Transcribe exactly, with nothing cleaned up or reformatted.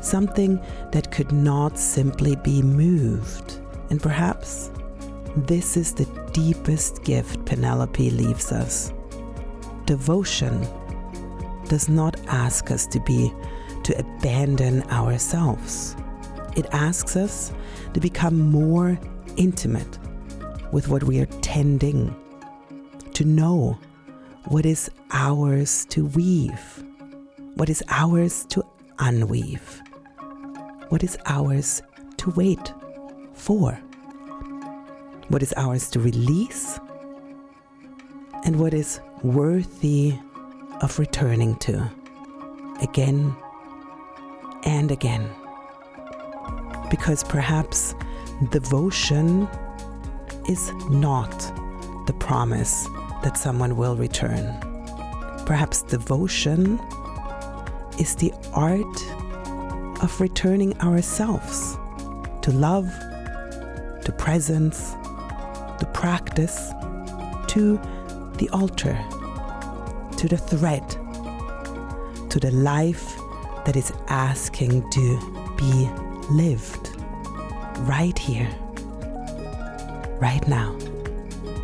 something that could not simply be moved. And perhaps this is the deepest gift Penelope leaves us. Devotion does not ask us to be, to abandon ourselves. It asks us to become more intimate with what we are tending, to know what is ours to weave, what is ours to unweave, what is ours to wait for, what is ours to release, and what is worthy of returning to again and again. Because perhaps devotion is not the promise that someone will return. Perhaps devotion is the art of returning ourselves to love, to presence, to practice, to the altar, to the thread, to the life that is asking to be lived right here, right now.